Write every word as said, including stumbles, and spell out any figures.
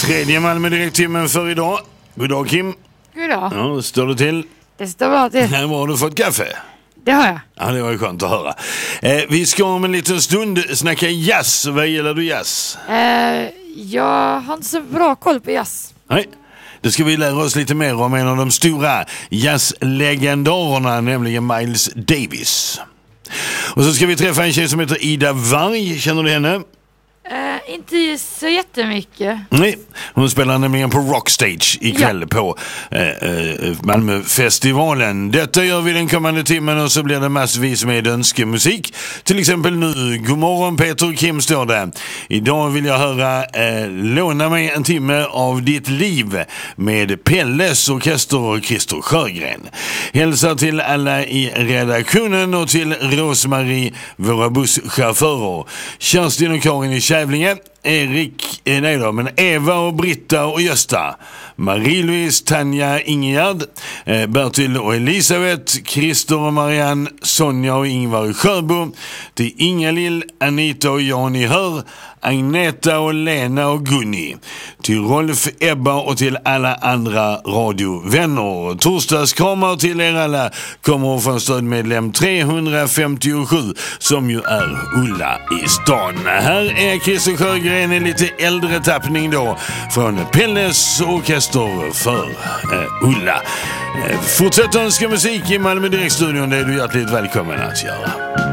Tredje Malmö direkttimmen för idag. God dag, Kim. God dag. Ja, står det till? Det står bra till. Var har du fått kaffe? Det har jag. Ja, det var ju skönt att höra. Eh, vi ska om en liten stund snacka jazz. Vad gillar du jazz? Eh, jag har inte så bra koll på jazz. Nej. Då ska vi lära oss lite mer om en av de stora jazzlegendarerna, nämligen Miles Davis. Och så ska vi träffa en tjej som heter Ida Warg. Känner du henne? Eh, inte så jättemycket. Nej, hon spelar nämligen på Rockstage ikväll, ja. På eh, eh, Malmöfestivalen. Detta gör vi den kommande timmen och så blir det massvis med önskemusik. Till exempel nu, god morgon Peter och Kim står det. Idag vill jag höra eh, Låna mig en timme av ditt liv med Pelles orkester och Christer Sjögren. Hälsa till alla i redaktionen och till Rosmarie, våra busschaufförer. Kerstin och Karin i Kävlinge, Erik, eh, nej då, men Eva och Britta och Gösta, Marie-Louise, Tanja, Ingegärd, eh, Bertil och Elisabeth, Christer och Marianne, Sonja och Ingvar i Sjöbo, till Inga-Lill, Anita och Jan i Hör, Agneta och Lena och Gunni, till Rolf, Ebba och till alla andra radiovänner. Torsdagskramar till er alla kommer från stödmedlem trehundrafemtiosju som ju är Ulla i stan. Här är Christer Sjögren, en lite äldre tappning då från Pelles orkester för eh, Ulla. Eh, fortsätt önska musik i Malmö Direktstudion, det är du hjärtligt välkommen att göra.